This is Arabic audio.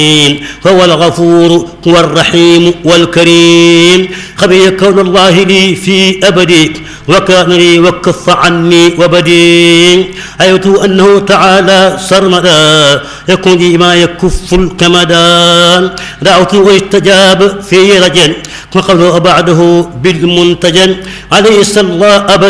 فهو الغفور والرحيم والكريم. خبي كون الله لي في أبدي وكان لي وكف عني وبدي. أيت أنه تعالى سرمدا يكون لي ما يكف الكمدا. دعوت واستجاب في رجل وقبل بعده بالمنتجن عليه صلى الله أبدا